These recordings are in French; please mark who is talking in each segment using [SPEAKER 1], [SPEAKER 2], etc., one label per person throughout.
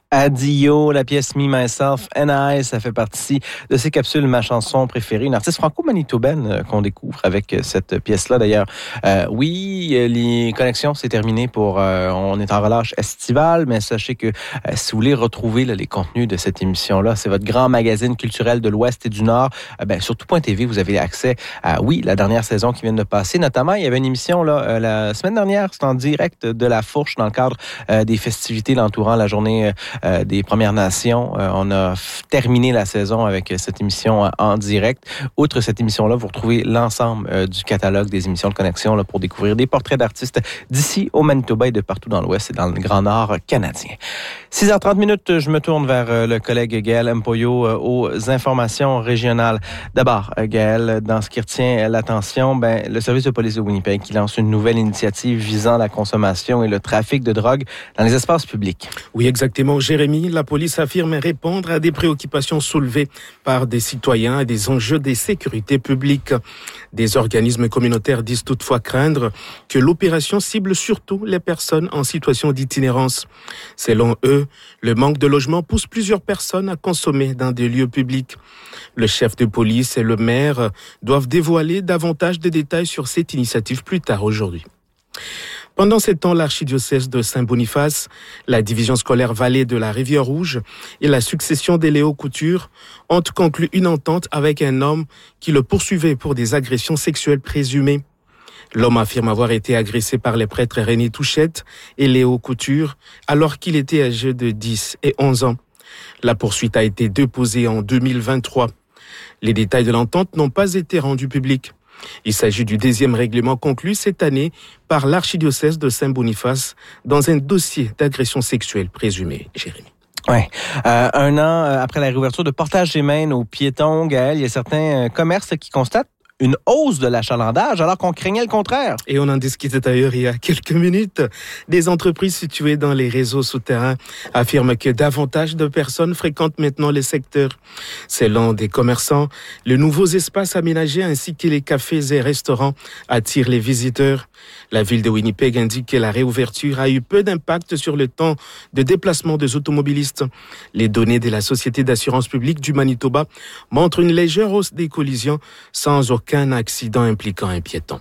[SPEAKER 1] Adio, la pièce Me, Myself and I, ça fait partie de ces capsules Ma chanson préférée, une artiste franco-manitobaine qu'on découvre avec cette pièce-là. D'ailleurs, oui, les connexions, c'est terminé pour... on est en relâche estivale, mais sachez que si vous voulez retrouver les contenus de cette émission-là, c'est votre grand magazine culturel de l'Ouest et du Nord. Sur tout.tv, vous avez accès à, oui, la dernière saison qui vient de passer. Notamment, il y avait une émission là, la semaine dernière, c'était en direct de La Fourche dans le cadre des festivités l'entourant la journée des Premières Nations. On a terminé la saison avec cette émission en direct. Outre cette émission-là, vous retrouvez l'ensemble du catalogue des émissions de connexion là, pour découvrir des portraits d'artistes d'ici au Manitoba et de partout dans l'Ouest et dans le Grand Nord canadien. 6h30, je me tourne vers le collègue Gaël Mpoyo aux informations régionales. D'abord, Gaël, dans ce qui retient l'attention, le service de police de Winnipeg qui lance une nouvelle initiative visant la consommation et le trafic de drogue dans les espaces publics.
[SPEAKER 2] Oui, exactement. Jérémy, la police affirme répondre à des préoccupations soulevées par des citoyens et des enjeux de sécurité publique. Des organismes communautaires disent toutefois craindre que l'opération cible surtout les personnes en situation d'itinérance. Selon eux, le manque de logement pousse plusieurs personnes à consommer dans des lieux publics. Le chef de police et le maire doivent dévoiler davantage de détails sur cette initiative plus tard aujourd'hui. Pendant ces temps, l'archidiocèse de Saint-Boniface, la division scolaire Vallée de la Rivière-Rouge et la succession des Léo Couture ont conclu une entente avec un homme qui le poursuivait pour des agressions sexuelles présumées. L'homme affirme avoir été agressé par les prêtres René Touchette et Léo Couture alors qu'il était âgé de 10 et 11 ans. La poursuite a été déposée en 2023. Les détails de l'entente n'ont pas été rendus publics. Il s'agit du 10e règlement conclu cette année par l'archidiocèse de Saint-Boniface dans un dossier d'agression sexuelle présumée. Jérémy.
[SPEAKER 1] Oui. Un an après la réouverture de Portage des Maines aux piétons, Gaël, il y a certains commerces qui constatent une hausse de l'achalandage alors qu'on craignait le contraire.
[SPEAKER 2] Et on en discutait d'ailleurs il y a quelques minutes. Des entreprises situées dans les réseaux souterrains affirment que davantage de personnes fréquentent maintenant les secteurs. Selon des commerçants, les nouveaux espaces aménagés ainsi que les cafés et restaurants attirent les visiteurs. La ville de Winnipeg indique que la réouverture a eu peu d'impact sur le temps de déplacement des automobilistes. Les données de la Société d'assurance publique du Manitoba montrent une légère hausse des collisions sans aucun accident impliquant un piéton.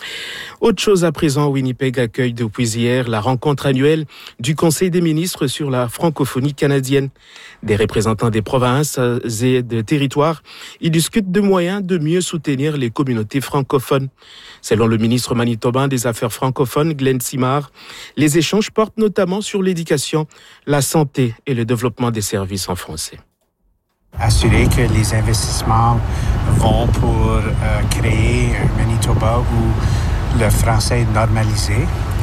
[SPEAKER 2] Autre chose à présent, Winnipeg accueille depuis hier la rencontre annuelle du Conseil des ministres sur la francophonie canadienne. Des représentants des provinces et des territoires y discutent de moyens de mieux soutenir les communautés francophones. Selon le ministre manitobain des Affaires francophones, Glenn Simard, les échanges portent notamment sur l'éducation, la santé et le développement des services en français.
[SPEAKER 3] Assurer que les investissements vont pour créer un Manitoba où le français est normalisé